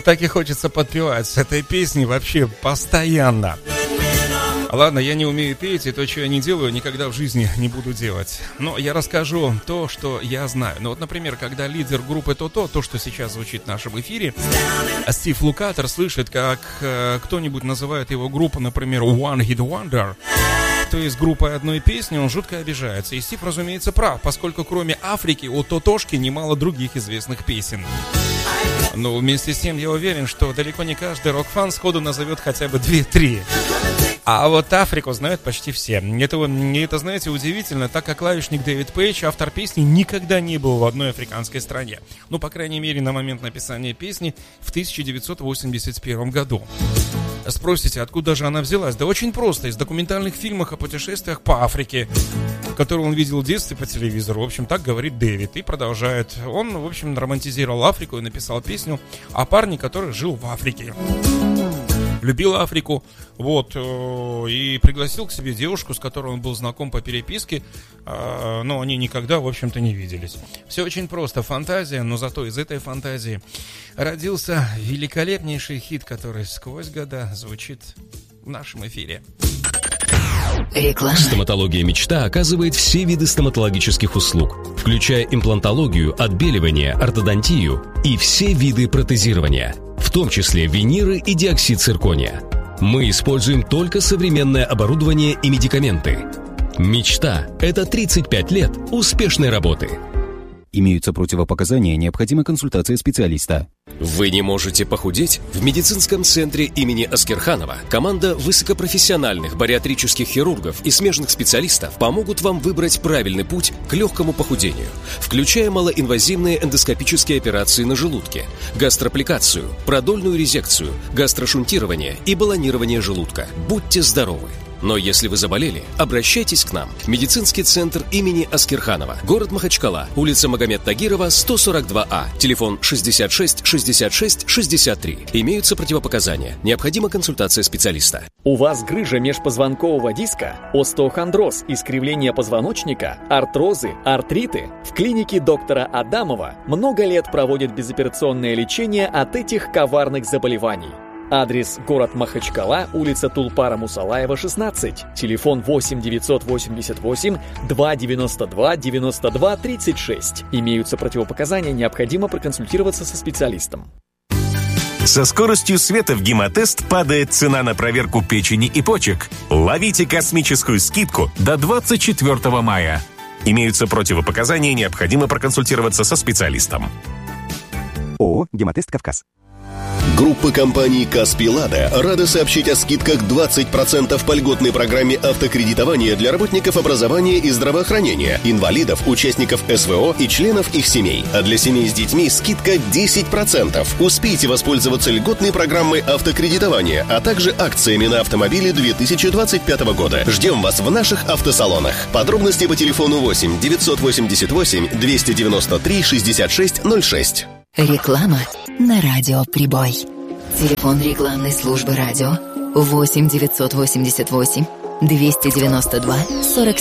так и хочется подпевать с этой песни вообще постоянно. Ладно, я не умею петь, и то, что я не делаю, никогда в жизни не буду делать. Но я расскажу то, что я знаю. Ну вот, например, когда лидер группы То-То, то, что сейчас звучит в нашем эфире, Стив Лукатер слышит, как кто-нибудь называет его группу, например, One Hit Wonder, то есть группой одной песни, он жутко обижается. И Стив, разумеется, прав, поскольку кроме Африки у Тотошки немало других известных песен. Но вместе с тем я уверен, что далеко не каждый рок-фан сходу назовет хотя бы 2-3. А вот Африку знают почти все. Это, знаете, удивительно, так как клавишник Дэвид Пейдж, автор песни, никогда не был в одной африканской стране. Ну, по крайней мере, на момент написания песни в 1981 году. Спросите, откуда же она взялась? Да очень просто, из документальных фильмов о путешествиях по Африке, которые он видел в детстве по телевизору. В общем, так говорит Дэвид и продолжает. Он, в общем, романтизировал Африку и написал песню о парне, который жил в Африке. Любил Африку, вот, и пригласил к себе девушку, с которой он был знаком по переписке, но они никогда, в общем-то, не виделись. Все очень просто, фантазия, но зато из этой фантазии родился великолепнейший хит, который сквозь года звучит в нашем эфире. Реклама. Стоматология «Мечта» оказывает все виды стоматологических услуг, включая имплантологию, отбеливание, ортодонтию и все виды протезирования, в том числе виниры и диоксид циркония. Мы используем только современное оборудование и медикаменты. «Мечта» — это 35 лет успешной работы. Имеются противопоказания, необходима консультация специалиста. Вы не можете похудеть? В медицинском центре имени Аскерханова команда высокопрофессиональных бариатрических хирургов и смежных специалистов помогут вам выбрать правильный путь к легкому похудению, включая малоинвазивные эндоскопические операции на желудке, гастроаппликацию, продольную резекцию, гастрошунтирование и баллонирование желудка. Будьте здоровы! Но если вы заболели, обращайтесь к нам. Медицинский центр имени Аскерханова. Город Махачкала. Улица Магомед Тагирова, 142А. Телефон 66 66 63. Имеются противопоказания. Необходима консультация специалиста. У вас грыжа межпозвонкового диска, остеохондроз, искривление позвоночника, артрозы, артриты? В клинике доктора Адамова много лет проводят безоперационное лечение от этих коварных заболеваний. Адрес: город Махачкала, улица Тулпара Мусалаева, 16. Телефон 8 988 292 92 36. Имеются противопоказания, необходимо проконсультироваться со специалистом. Со скоростью света в Гемотест падает цена на проверку печени и почек. Ловите космическую скидку до 24 мая. Имеются противопоказания, необходимо проконсультироваться со специалистом. ООО «Гемотест Кавказ». Группа компаний «Каспий-Лада» рада сообщить о скидках 20% по льготной программе автокредитования для работников образования и здравоохранения, инвалидов, участников СВО и членов их семей. А для семей с детьми скидка 10%. Успейте воспользоваться льготной программой автокредитования, а также акциями на автомобили 2025 года. Ждем вас в наших автосалонах. Подробности по телефону 8 988 293 66 06. Реклама на радио «Прибой». Телефон рекламной службы радио 8 988 292 47.